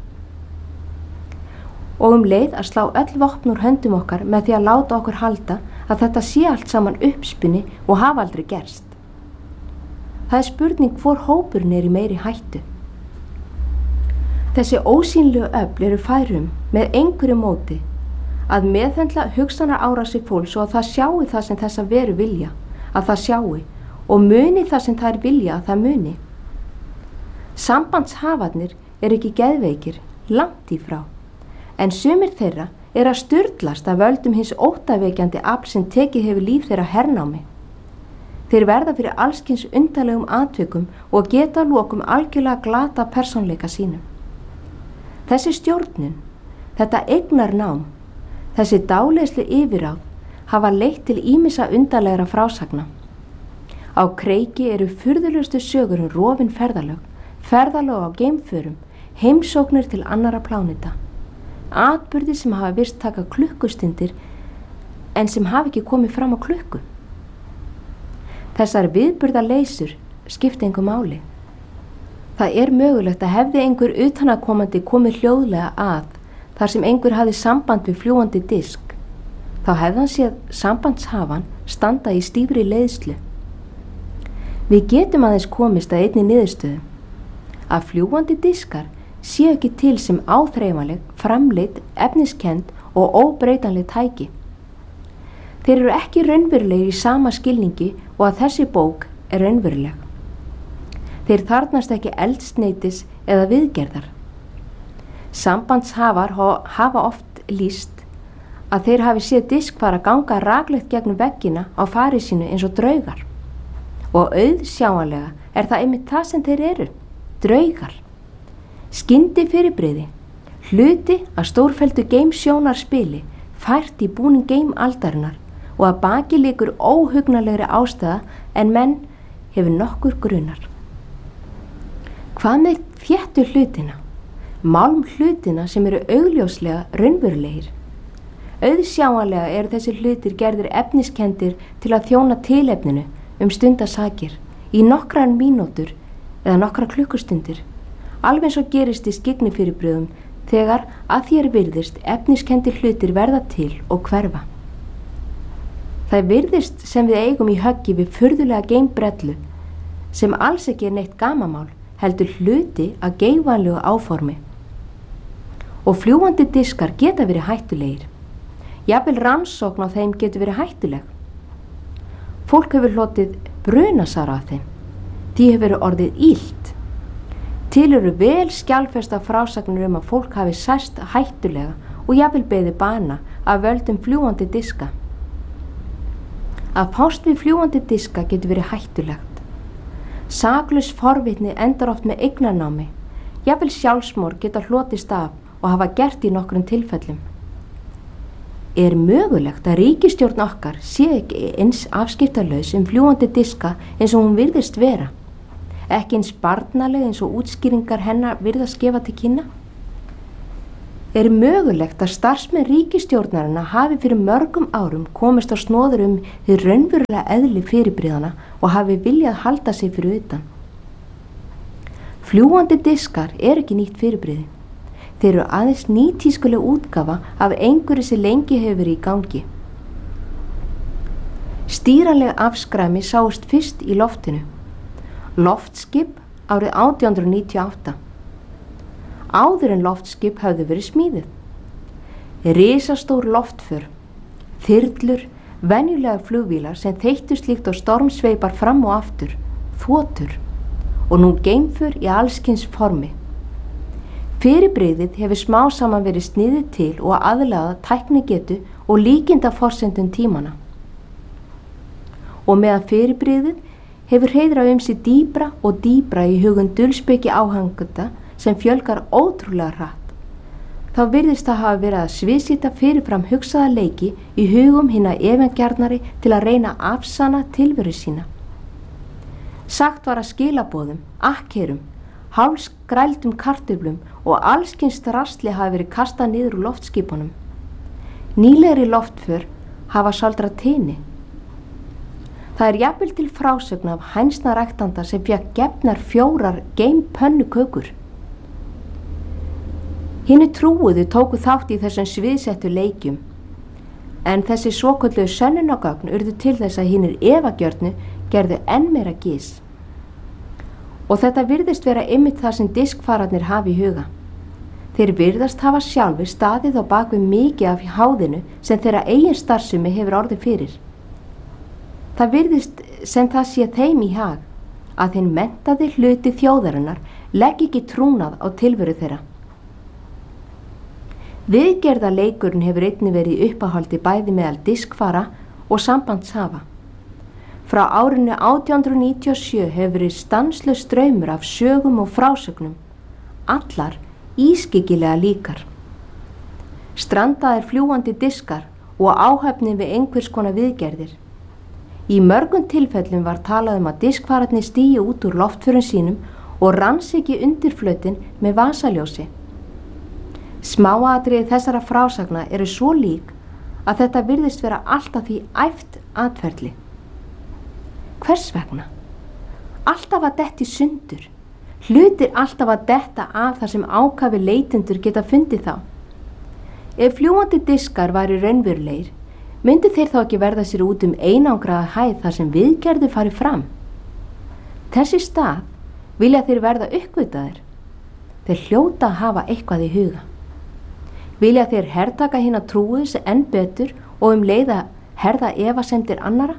[SPEAKER 1] Og um leið að slá öll vopn úr höndum okkar með því að láta okkur halda að þetta sé allt saman uppspinni og hafa aldrei gerst. Það er spurning hvor hópurinn er í meiri hættu. Þessi ósýnlegu öfl eru færum með einhverju móti að meðhöndla hugsanar árásir fólks og að það sjái það sem þessa veru vilja, að það sjái og muni það sem þær vilja að það muni. Sambandshafarnir eru ekki geðveikir, langt í frá. En sumir þeirra er að sturlast af völdum hins óttaveikjandi afl sem tekið hefur líf þeirra hernámi. Þeir verða fyrir allskins undarlegum atvikum og geta lokum algjörlega glata persónleika sínum. Þessi stjórnun, þetta eignarnám, þessi dáleiðslu yfirráð hafa leitt til ýmissa undarlegra frásagna. Á kreiki eru furðulegustu sögur um rofin ferðalög, ferðalög á geimförum, heimsóknir til annarra pláneta. Atburðir sem hafa virst taka klukkustundir en sem hafa ekki komið fram á klukku. Þessar viðburðarleysur skipta engu máli. Það er mögulegt að hefði einhver utanaðkomandi komið hljóðlega að þar sem einhver hafði samband við fljúgandi disk, þá hefði hann séð sambandshafan standa í stífri leiðslu. Við getum aðeins komist að einni niðurstöðu, að fljúgandi diskar séu ekki til sem áþreifanleg, framleidd, efniskend og óbreytanleg tæki. Þeir eru ekki raunverulegir í sama skilningi og að þessi bók er raunveruleg. Þeir þarfnast ekki eldsneytis eða viðgerðar. Sambandshafar hafa oft lýst að þeir hafi séð disk fara að ganga raklegt gegnum veggina á fari sínu eins og draugar. Og auðsjáanlega er það einmitt það sem þeir eru, draugar. Skyndi fyrirbrigði, hluti að stórfelldu geimsjónarspili fært í búning geimaldarinnar og að baki liggur óhugnalegri ástæða en menn hefur nokkur grunar. Hvað með þéttu hlutina, málm hlutina sem eru augljóslega raunverulegir? Auðsjáanlega eru þessi hlutir gerðir efniskendir til að þjóna tilefninu um stundasakir í nokkrar mínútur eða nokkra klukkustundir, alveg eins og gerist í skygnifyrirbrigðum þegar að þér virðist efniskendir hlutir verða til og hverfa. Það virðist sem við eigum í höggi við furðulega geimbrellu sem alls ekki er neitt gamamál, heldur hluti að geigvænlegu áformi. Og fljúgandi diskar geta verið hættulegir. Jafnvel rannsókn á þeim getur verið hættuleg. Fólk hefur hlotið brunasár af þeim. Því hefur verið orðið illt. Til eru vel skjalfesta frásagnir um að fólk hafi sæst hættulega og jafnvel beðið bana af völdum fljúgandi diska. Að fást við fljúgandi diska getur verið hættulegt. Saklaus forvitni endar oft með eignarnámi. Jafnvel sjálfsmorð geta hlotist af og hafa gert í nokkrum tilfellum. Er mögulegt að ríkisstjórn okkar sé ekki eins afskiptalaus um fljúgandi diska eins og hún virðist vera? Ekki eins barnaleg eins og útskýringar hennar virðast gefa til kynna? Er mögulegt að starfsmenn ríkisstjórnarinnar hafi fyrir mörgum árum komist á snoður um því raunverulega eðli fyrirbrigðana og hafi viljað halda sig fyrir utan? Fljúgandi diskar er ekki nýtt fyrirbrigði. Þeir eru aðeins nýtískuleg útgáfa af einhverju sem lengi hefur verið í gangi. Stýranleg afskræmi sáust fyrst í loftinu. Loftskip árið átján hundruð níutíu og átta. Áður en loftskip höfðu verið smíðuð. Risastór loftför, þyrlur, venjulega flugvílar sem þeyttust líkt á stormsveipar fram og aftur, þotur og nú geimför í allskyns formi. Fyrirbrigðið hefur smá saman verið sniðið til og aðlaða tæknigetu og líkinda forsendum tímana. Og meðan fyrirbrigðið hefur heiðrað um sig dýbra og dýbra í hugum dulspeki áhanganda sem fjölgar ótrúlega hratt, þá virðist það hafa verið að sviðsýta fyrirfram hugsaða leiki í hugum hinna evangjarnari til að reyna að afsanna tilveru sína. Sagt var að skilaboðum, akkerum, hálsgrældum kartöflum og allskyns drasli hafi verið kastað niður úr loftskipunum. Nýlegri loftför hafa saldrað tini. Það er jafnvel til frásögn af hænsnaræktanda sem fékk gefnar fjórar geimpönnukökur. Hinni trúuðu tóku þátt í þessum sviðsettu leikjum, en þessi svokölluðu sönnunargögn urðu til þess að hinnir efagjörnu gerðu enn meira gís. Og þetta virðist vera einmitt það sem diskfararnir hafi í huga. Þeir virðast hafa sjálfur staðið á bakvið mikið af háðinu sem þeirra eigin starfsemi hefur orðið fyrir. Það virðist sem það sé þeim í hag að þeim menntaði hluti þjóðarinnar leggi ekki trúnað á tilveru þeirra. Viðgerðarleikurinn hefur einnig verið í uppáhaldi bæði meðal diskfara og sambandshafa. Frá árinu átján hundruð níutíu og sjö hefur verið stanslaus straumur af sögum og frásögnum, allar ískyggilega líkar. Strandaðir fljúgandi diskar og áhöfnin við einhvers konar viðgerðir. Í mörgum tilfellum var talað um að diskfararnir stíu út úr loftförum sínum og rannsaki undirflötin með vasaljósi. Smáatriði þessara frásagna eru svo lík að þetta virðist vera alltaf því æft atferli. Hvers vegna? Alltaf að detti sundur. Hlutir alltaf að detta af þar sem ákafi leitendur geta fundið þá. Ef fljúgandi diskar væri raunverulegir, Myndu þeir þá ekki verða sér út um einangraða hæð þar sem viðgerðu fari fram? Þessi stað vilja þeir verða uppgötaðir. Þeir hljóta að hafa eitthvað í huga. Vilja þeir hertaka hina trúið sem enn betur og um leiða herða efasemdir annara?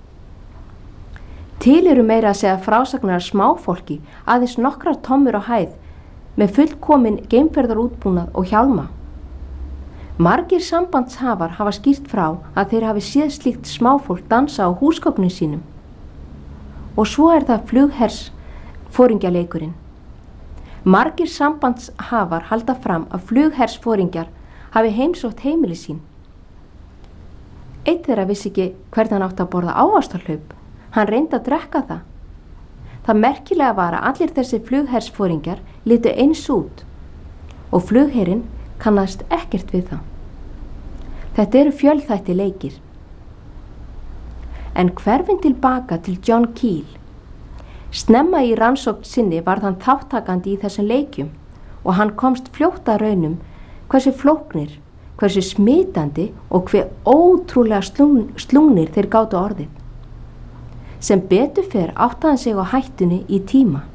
[SPEAKER 1] Til eru meira að segja frásagnar smáfólki aðeins nokkrar tommur á hæð með fullkomin geimferðarútbúnað og hjálma. Margir sambandshafar hafa skýrt frá að þeir hafi séð slíkt smáfólk dansa á húsgögnum sínum. Og svo er það flughers foringjaleikurinn. Margir sambandshafar halda fram að flughersforingjar hafi heimsótt heimili sín. Einn þeirra vissi ekki hvernig hann átti að borða ávaxtahlaup. Hann reyndi að drekka það. Það merkilega var að allir þessi flughersforingjar litu eins út og flugherinn kannast ekkert við það. Þetta eru fjölþætti leikir. En hverfin tilbaka til John Keel. Snemma í rannsókn sinni varð hann þáttakandi í þessum leikjum og hann komst fljótt að raunum hversu flóknir, hversu smitandi og hve ótrúlega slung, slungnir þeir gátu orðið. Sem betur fer átti hann sig á hættunni í tíma.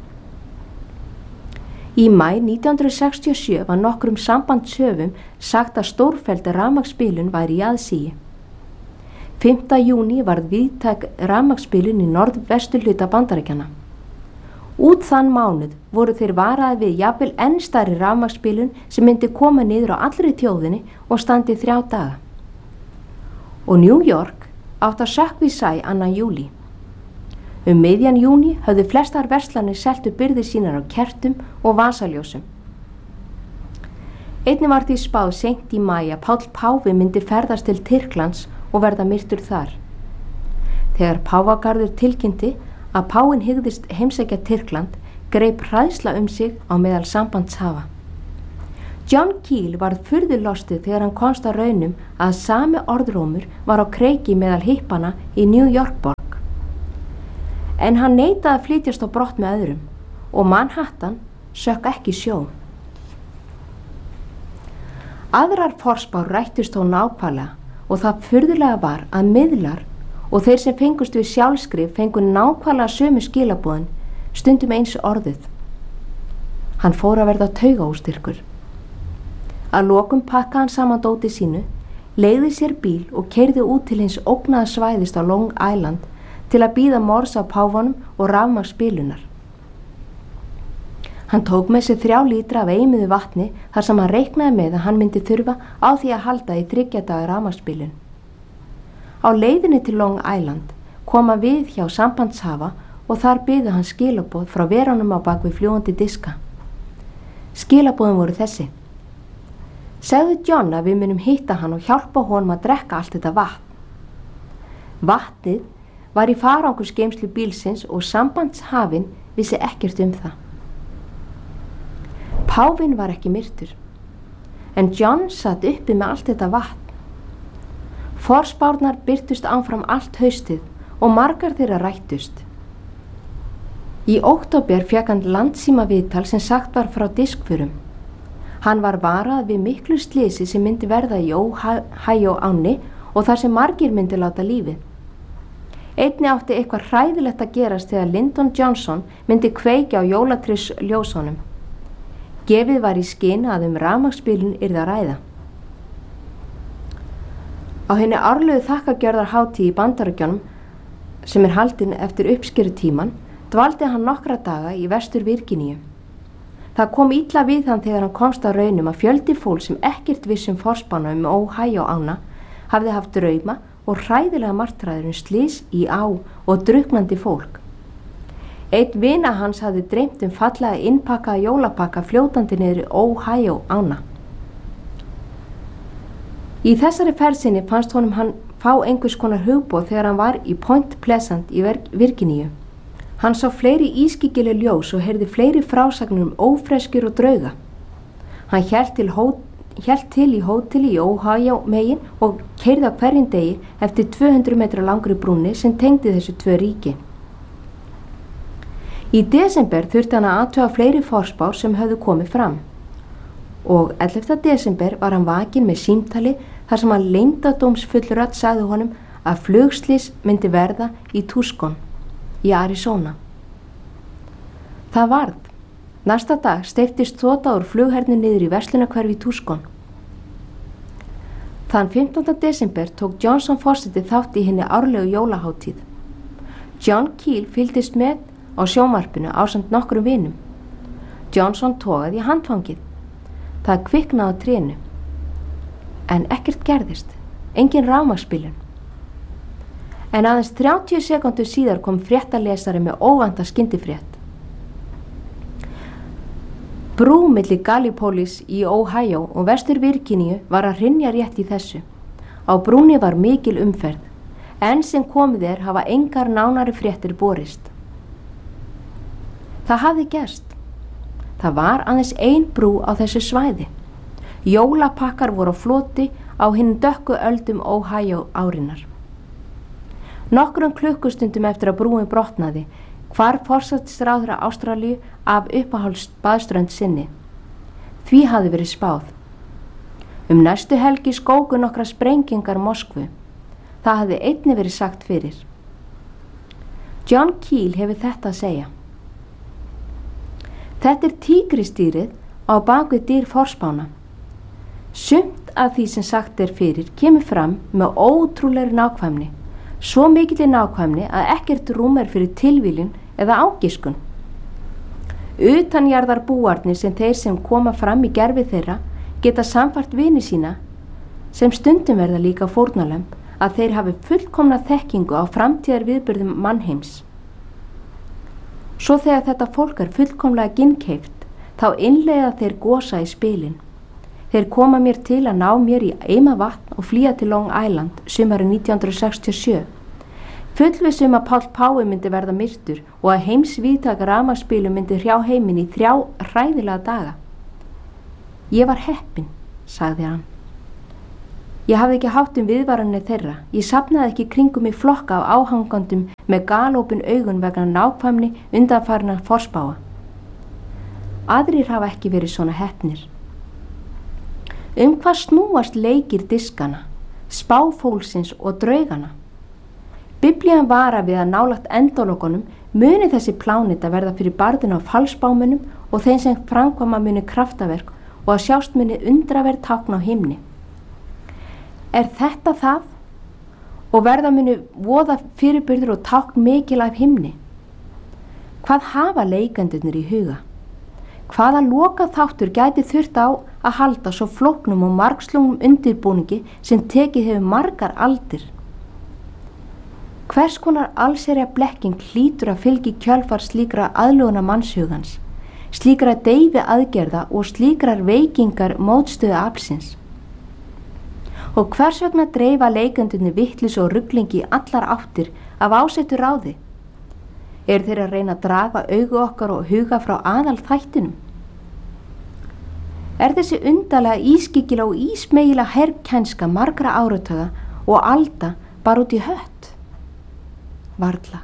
[SPEAKER 1] Í maí nítján hundruð sextíu og sjö var nokkrum sambandshöfum sagt að stórfelld rafmagnsbilun væri í aðsigi. fimmta júní varð víðtæk rafmagnsbilun í norðvesturhluta Bandaríkjanna. Út þann mánuð voru þeir varaði við jafnvel enn stærri rafmagnsbilun sem myndi koma niður á allri þjóðinni og standi þrjá daga. Og New York átt að sökkva í sæ annan júlí. Um miðjan júní höfðu flestar verslanir seltu birgðir sínar á kertum og vasaljósum. Einnig var því spáð seint í maí að Páll páfi myndi ferðast til Tyrklands og verða myrtur þar. Þegar páfagarður tilkynnti að páfinn hygðist heimsækja Tyrkland, greip hræðsla um sig á meðal sambandshafa. John Keel varð furðu lostið þegar hann komst að raunum að sami orðrómur var á kreiki meðal hippana í New York borg. En hann neitaði að flytjast á brott með öðrum og Manhattan sökk ekki sjó. Aðrar forspár rættust þó nákvæmlega og það furðulega var að miðlar og þeir sem fengust við sjálfskrif fengu nákvæmlega sömu skilaboðin, stundum eins orðið. Hann fór að verða taugaóstyrkur. Að lokum pakkaði hann saman dóti sínu, leigði sér bíl og keyrði út til hins ógnaða svæðist á Long Island til að bíða morðs á páfanum og rafmagnsbilunar. Hann tók með sér þrjá lítra af eimuðu vatni þar sem hann reiknaði með að hann myndi þurfa á því að halda í þriggja daga rafmagnsbilun. Á leiðinni til Long Island kom hann við hjá sambandshafa og þar biðu hann skilaboð frá verunum á bak við fljúgandi diska. Skilaboðin voru þessi: Segðu John að við munum hitta hann og hjálpa honum að drekka allt þetta vatn. Vatnið var í farangursgeymslu bílsins og sambandshafinn vissi ekkert um það. Páfinn var ekki myrtur, en John satt uppi með allt þetta vatn. Forspárnar birtust áfram allt haustið og margar þeirra rættust. Í október fékk hann landsímaviðtal sem sagt var frá diskförum. Hann var varað við miklu slysi sem myndi verða í Ohio ánni og þar sem margir myndi láta lífið. Einnig átti eitthvað hræðilegt að gerast þegar Lyndon Johnson myndi kveikja á jólatrissljósunum. Gefið var í skyn að um rafmagnsbilun yrði að ræða. Á henni árlegu þakkargjörðarhátíð í Bandaríkjunum, sem er haldin eftir uppskerutíman, dvaldi hann nokkra daga í Vestur Virginíu. Það kom illa við hann þegar hann komst að raunum að fjöldi fólk sem ekkert vissum forspána um Ohio ána hafði haft drauma og hræðilega martraður um slys í á og drukknandi fólk. Einn vina hans hafði dreymt um fallega innpakkaða jólapakka fljótandi niður í Ohio ána. Í þessari ferðsinni fannst honum hann fá einhvers konar hugboð þegar hann var í Point Pleasant í Virginíu. Hann sá fleiri ískyggileg ljós og heyrði fleiri frásagnir um ófreskjur og drauga. Hann hélt til, hélt til í hóteli í Ohio megin og keyrði á hverjum degi eftir tvö hundruð metra langri brúnni sem tengdi þessu tvö ríki. Í desember þurfti hann að athuga fleiri forspár sem höfðu komið fram og ellefta desember var hann vakinn með símtali þar sem að leyndardómsfull rödd sagði honum að flugslys myndi verða í Tucson í Arizona. Það varð. Næsta dag steyptist þota úr flugherni niður í verslunarhverfi í Tucson. Þann fimmtánda desember tók Johnson forseti þátt í hinni árlegu jólaháttíð. John Keel fylgdist með á sjónvarpinu ásamt nokkrum vinum. Johnson togaði í handfangið. Það kviknaði á trénu. En ekkert gerðist. Engin rafmagnsbilun. En aðeins þrjátíu sekúndur síðar kom fréttalesari með óvænta skyndifrétt. Brú milli Gallipolis í Ohio og vestur Virginíu var að hrynja rétt í þessu. Á brúnni var mikil umferð. Enn sem komið er hafa engar nánari fréttir borist. Það hafði gerst. Það var aðeins ein brú á þessu svæði. Jólapakkar voru á floti á hinum dökku öldum Ohio árinnar. Nokkrum klukkustundum eftir að brúin brotnaði hvarf forsætisráðherra Ástralíu af uppáhaldsbaðströnd sinni. Því hafði verið spáð. Um næstu helgi skóku nokkra sprengingar Moskvu. Það hafði einnig verið sagt fyrir. John Keel hefur þetta að segja. Þetta er tígristýrið á bakvið dýr forspána. Sumt af því sem sagt er fyrir kemur fram með ótrúlegri nákvæmni. Svo mikilli nákvæmni að ekkert rúm er fyrir tilviljun eða ágiskun. Utanjarðar búarnir sem þeir sem koma fram í gerfi þeirra geta samfart vini sína sem stundum verða líka fórnarlömb að þeir hafi fullkomna þekkingu á framtíðar viðburðum mannheims. Svo þegar þetta fólk er fullkomlega ginnkeypt þá innleiða þeir gosa í spilin. Þeir koma mér til að ná mér í eima vatn og flýja til Long Island sumarið nítján hundruð sextíu og sjö. Fullvissum að Páll Pái myndi verða myrtur og að heimsvíðtaka rafmagnsbílum myndi hrjá heiminn í þrjá hræðilega daga. Ég var heppin, sagði hann. Ég hafði ekki hátt um viðvaranir þeirra. Ég safnaði ekki kringum mig flokka af áhangandum með galopin augun vegna nákvæmni undanfarinna forspáa. Aðrir hafa ekki verið svona heppnir. Um hvað snúast leikir diskana, spáfólksins og draugana? Biblían vara við að nálægt endalokunum muni þessi pláneta verða fyrir barðinu á falsbámunum og þeim sem framkvæma muni kraftaverk og að sjást muni undraverð tákn á himni. Er þetta það? Og verða muni voða fyrirbyrður og tákn mikil af himni? Hvað hafa leikendurnir í huga? Hvaða loka þáttur gæti þurft á að halda svo flóknum og margslungum undirbúningi sem tekið hefur margar aldir? Hvers konar allsherja blekking hlýtur að fylgi kjölfar slíkra aðluguna mannshugans, slíkra deyfi aðgerða og slíkrar veikingar mótstöðu aflsins? Og hvers vegna dreifa leikendurnir vittlis og ruglingi í allar áttir af ásettu ráði? Er þeir að reyna að draga augu okkar og huga frá aðal þættinum? Er þessi undarlega ískyggilega og ísmegila herrkænska margra áratuga og alda bara út í hött? Varla.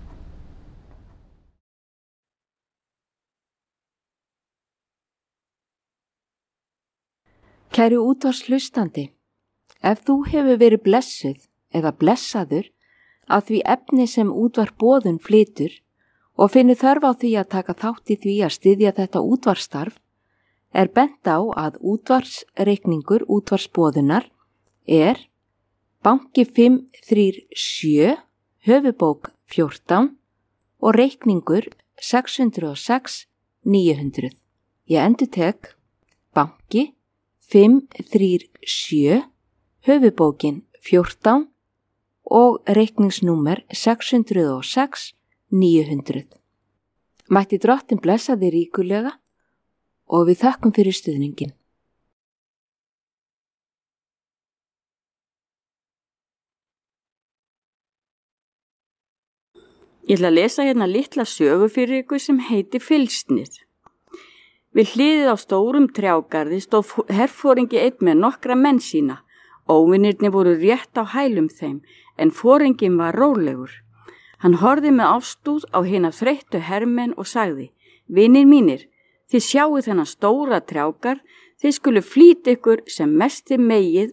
[SPEAKER 1] Kæri útvarpshlustandi, ef þú hefur verið blessuð eða blessaður að því efni sem útvarp boðun flytur og finnur þörf á því að taka þátt í því að styðja þetta útvarpsstarf, er bent á að útvarpsreikningur útvarpsboðunar er banki fimm þrjú sjö, höfubók fjórtán og reikningur sex hundruð og sex níu hundruð. Ég endurtek banki fimm þrjú sjö, höfubókin fjórtán og reikningsnúmer sex hundruð og sex níu hundruð. Mætti Drottinn blessa þig ríkulega og við þökkum fyrir stuðningin.
[SPEAKER 2] Ég ætla að lesa hérna litla sögu fyrir ykkur sem heiti Fylgsnir. Við hliðið á stórum trjágarði stóð herforingi einn með nokkra menn sína. Óvinirnir voru rétt á hælum þeim, en foringinn var rólegur. Hann horfði með ástúð á hina þreyttu hermenn og sagði: Vinir mínir, þið sjáu þennan stóra trjágarð, þið skulu flýta ykkur sem mesti megið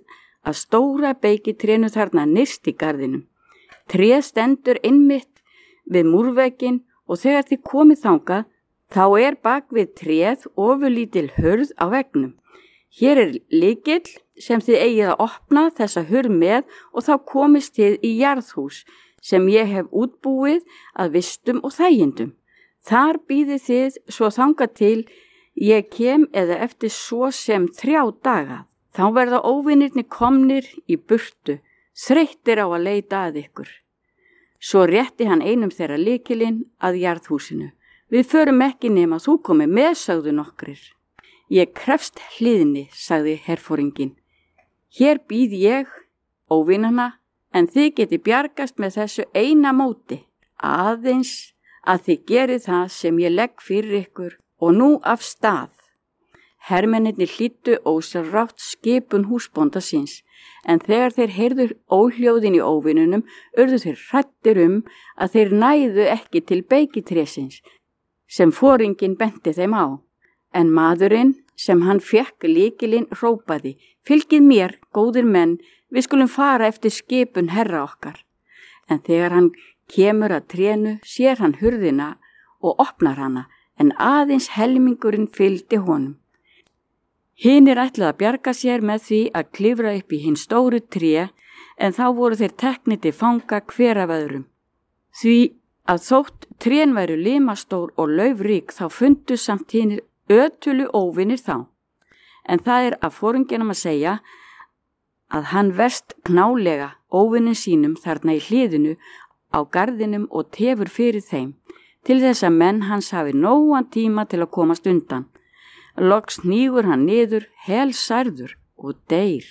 [SPEAKER 2] að stóra beikitrénu þarna nyrst í garðinum. Tréð stendur einmitt við múrvegginn og þegar þið komið þangað, þá er bak við tréð ofurlítil hurð á veggnum. Hér er lykill sem þið eigið að opna þessa hurð með og þá komist þið í jarðhús sem ég hef útbúið að vistum og þægindum. Þar bíðið þið svo þangað til ég kem eða eftir svo sem þrjá daga. Þá verða óvinirnir komnir í burtu, þreyttir á að leita að ykkur. Svo rétti hann einum þeirra lykilinn að jarðhúsinu. Við förum ekki nema þú komið með, sagðu nokkrir. Ég krefst hlýðni, sagði herforinginn. Hér býð ég, óvinana, en þið geti bjargast með þessu eina móti, aðeins að þið gerið það sem ég legg fyrir ykkur og nú af stað. Hermennirnir hlýddu ósjálfrátt skipun húsbónda síns, en þegar þeir heyrðu óhljóðin í óvinunum, urðu þeir hræddir um að þeir næðu ekki til beikitrésins, sem foringinn benti þeim á. En maðurinn sem hann fekk lykilinn hrópaði, fylgið mér, góðir menn, við skulum fara eftir skipun herra okkar. En þegar hann kemur að trénu, sér hann hurðina og opnar hana, en aðeins helmingurinn fylgdi honum. Hinir ætlaði að bjarga sér með því að klifra upp í hinn stóru tré, en þá voru þeir teknir til fanga hver af öðrum. Því að þótt trén væru limastór og laufrík þá fundu samt hinir ötulu óvinir þá. En það er að foringjunum að segja að hann verst knálega óvinin sínum þarna í hliðinu á garðinum og tefur fyrir þeim, til þess að menn hans hafi nógan tíma til að komast undan. Loks hnígur hann niður, helsærður og deyr.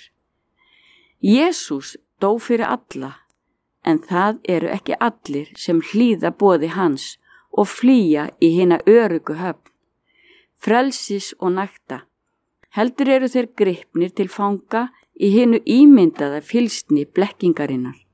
[SPEAKER 2] Jesús dó fyrir alla, en það eru ekki allir sem hlýða boði hans og flýja í hina öruggu höfn. Frelsis og nakta. Heldur eru þeir gripnir til fanga í hinu ímyndaða fylsni blekkingarinnar.